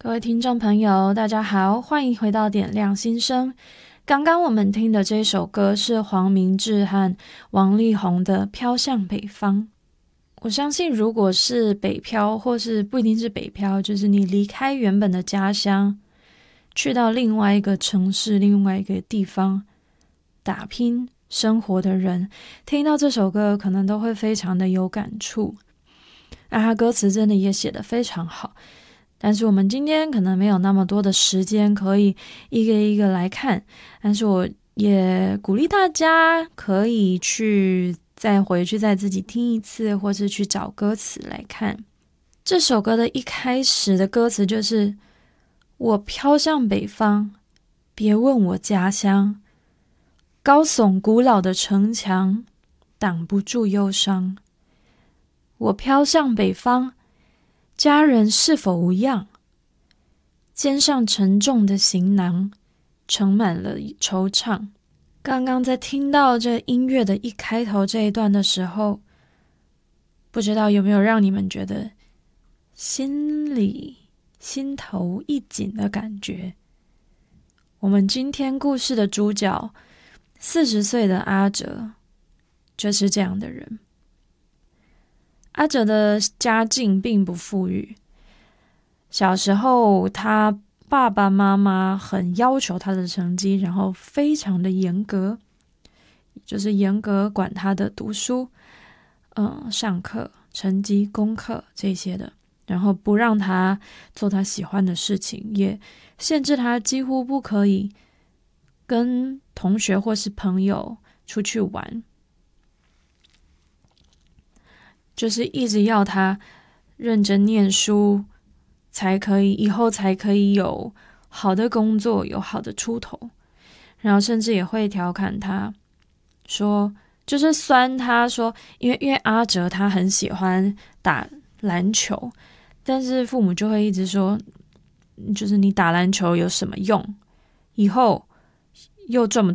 各位听众朋友大家好，欢迎回到点亮心声。刚刚我们听的这首歌是黄明志和王力宏的《飘向北方》。我相信如果是北漂，或是不一定是北漂，就是你离开原本的家乡，去到另外一个城市，另外一个地方打拼生活的人，听到这首歌可能都会非常的有感触。那他歌词真的也写得非常好，但是我们今天可能没有那么多的时间可以一个一个来看，但是我也鼓励大家可以再回去再自己听一次，或是去找歌词来看。这首歌的一开始的歌词就是我飘向北方，别问我家乡，高耸古老的城墙挡不住忧伤。我飘向北方，家人是否无恙？肩上沉重的行囊盛满了惆怅。刚刚在听到这音乐的一开头这一段的时候，不知道有没有让你们觉得心头一紧的感觉。我们今天故事的主角40岁的阿哲就是这样的人。阿哲的家境并不富裕，小时候他爸爸妈妈很要求他的成绩，然后非常的严格，就是严格管他的读书、上课、成绩、功课这些的，然后不让他做他喜欢的事情，也限制他几乎不可以跟同学或是朋友出去玩，就是一直要他认真念书，以后才可以有好的工作，有好的出头。然后甚至也会调侃他说，就是酸他说，因为阿哲他很喜欢打篮球，但是父母就会一直说，就是你打篮球有什么用？以后又赚不